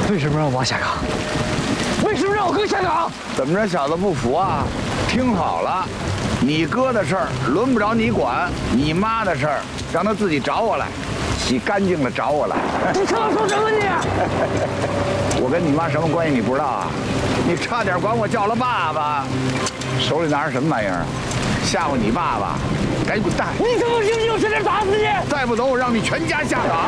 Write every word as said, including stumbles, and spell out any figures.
为什么让我下岗？为什么让我哥下岗？ 怎么着，小子不服啊？听好了，你哥的事儿轮不着你管，你妈的事儿让他自己找我来，洗干净了找我来。 你他妈说什么你？ 我跟你妈什么关系你不知道啊？你差点管我叫了爸爸，手里拿着什么玩意儿？吓唬你爸爸？赶紧滚蛋！ 你他妈信不信我现在打死你？ 再不走，我让你全家下岗！